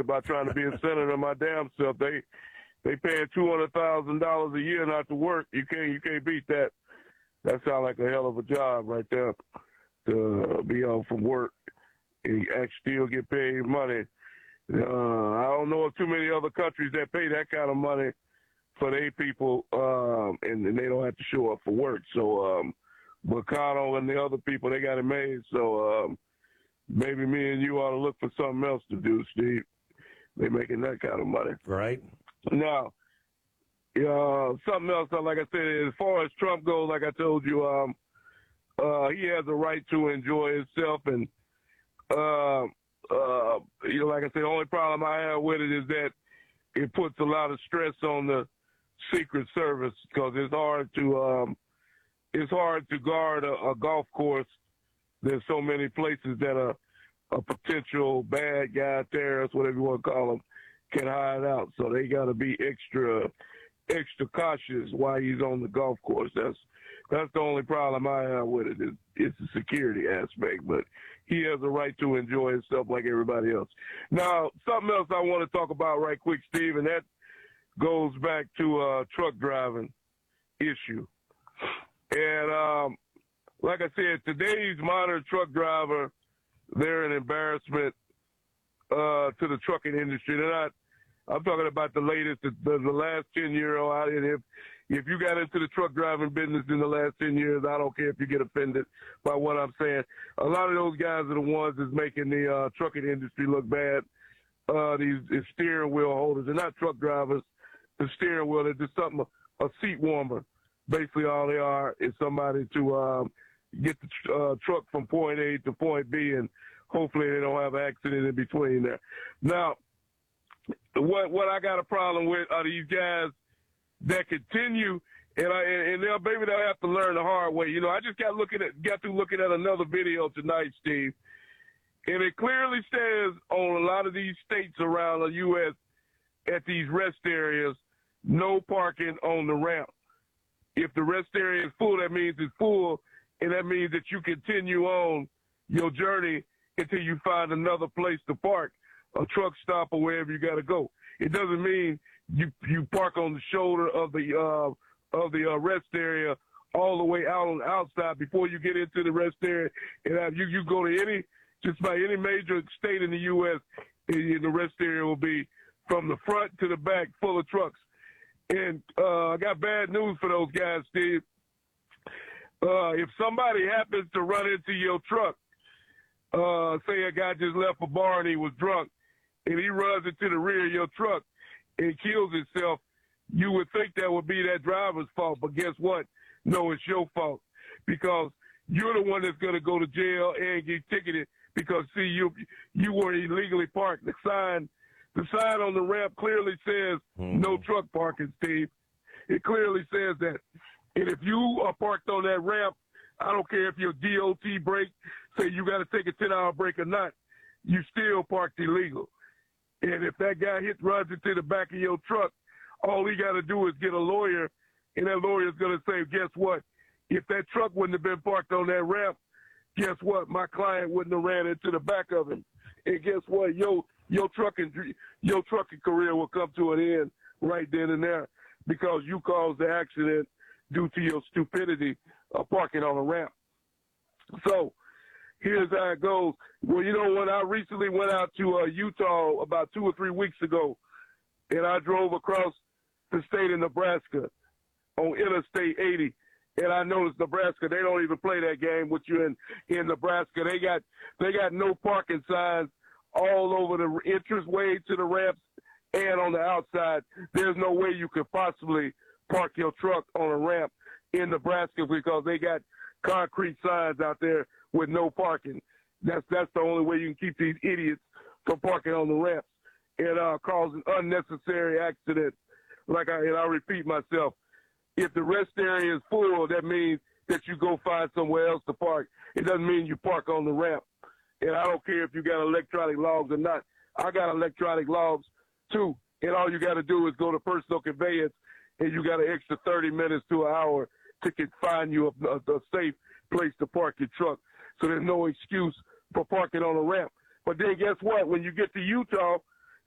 about trying to be a senator my damn self. They paying $200,000 a year not to work. You can't beat that. That sounds like a hell of a job right there to be off from work and actually still get paid money. I don't know of too many other countries that pay that kind of money for their people, and they don't have to show up for work. So, McConnell and the other people, they got it made. So, maybe me and you ought to look for something else to do, Steve. They're making that kind of money. Right. Now, something else, like I said, as far as Trump goes, like I told you, he has a right to enjoy himself. And, like I said, the only problem I have with it is that it puts a lot of stress on the Secret Service because it's hard to guard a golf course. There's so many places that a potential bad guy, terrorist, whatever you want to call them, can hide out. So they got to be extra cautious while he's on the golf course. That's the only problem I have with it. It's the security aspect, but he has a right to enjoy himself like everybody else. Now, something else I want to talk about right quick, Steve, and that goes back to truck driving issue. And like I said, today's modern truck driver, they're an embarrassment to the trucking industry. They're not. I'm talking about the latest, the last 10-year-old out here. If you got into the truck driving business in the last 10 years, I don't care if you get offended by what I'm saying. A lot of those guys are the ones that's making the trucking industry look bad. These steering wheel holders. They're not truck drivers. The steering wheel, they're just something, a seat warmer. Basically, all they are is somebody to get the truck from point A to point B, and hopefully they don't have an accident in between there. Now, what I got a problem with are these guys that continue, and maybe they'll have to learn the hard way. You know, I just got through looking at another video tonight, Steve, and it clearly says on a lot of these states around the U.S. at these rest areas, no parking on the ramp. If the rest area is full, that means it's full, and that means that you continue on your journey until you find another place to park, a truck stop or wherever you got to go. It doesn't mean you park on the shoulder of the rest area all the way out on the outside before you get into the rest area. And you go to just about any major state in the U.S., and the rest area will be from the front to the back full of trucks. And I got bad news for those guys, Steve. If somebody happens to run into your truck, say a guy just left a bar and he was drunk, and he runs into the rear of your truck and kills himself, you would think that would be that driver's fault. But guess what? No, it's your fault, because you're the one that's going to go to jail and get ticketed because, see, you were illegally parked. The sign on the ramp clearly says no truck parking, Steve. It clearly says that. And if you are parked on that ramp, I don't care if your DOT break, say you got to take a 10-hour break or not, you still parked illegal. And if that guy runs into the back of your truck, all he got to do is get a lawyer, and that lawyer is going to say, guess what? If that truck wouldn't have been parked on that ramp, guess what? My client wouldn't have ran into the back of him. And guess what? Your trucking career will come to an end right then and there because you caused the accident due to your stupidity of parking on a ramp. So here's how it goes. Well, you know, when I recently went out to Utah about 2 or 3 weeks ago, and I drove across the state of Nebraska on Interstate 80, and I noticed Nebraska, they don't even play that game with you in Nebraska. They got no parking signs all over the entranceway to the ramps and on the outside. There's no way you could possibly park your truck on a ramp in Nebraska because they got concrete signs out there with no parking. That's the only way you can keep these idiots from parking on the ramps and causing unnecessary accidents. And I repeat myself, if the rest area is full, that means that you go find somewhere else to park. It doesn't mean you park on the ramp. And I don't care if you got electronic logs or not. I got electronic logs too. And all you got to do is go to personal conveyance, and you got an extra 30 minutes to an hour to find you a safe place to park your truck. So there's no excuse for parking on a ramp. But then guess what? When you get to Utah,